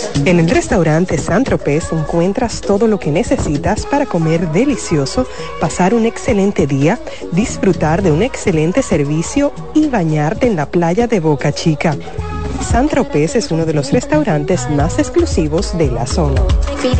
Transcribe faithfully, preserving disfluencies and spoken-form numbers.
En el restaurante Saint-Tropez encuentras todo lo que necesitas para comer delicioso, pasar un excelente día, disfrutar de un excelente servicio y bañarte en la playa de Boca Chica. Saint-Tropez es uno de los restaurantes más exclusivos de la zona.